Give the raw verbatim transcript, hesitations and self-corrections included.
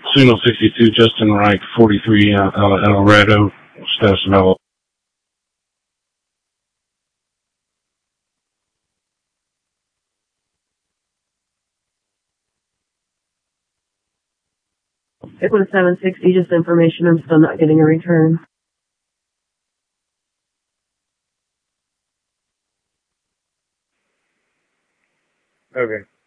Suno sixty-two, Justin Wright, forty-three, uh, El Dorado, status of L. It was seven sixty, just information. I'm still not getting a return. Okay.